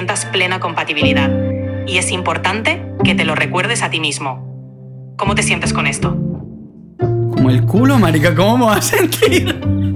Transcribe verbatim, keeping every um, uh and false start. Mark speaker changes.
Speaker 1: sientas plena compatibilidad. Y es importante que te lo recuerdes a ti mismo. ¿Cómo te sientes con esto?
Speaker 2: Como el culo, marica, ¿cómo me vas a sentir?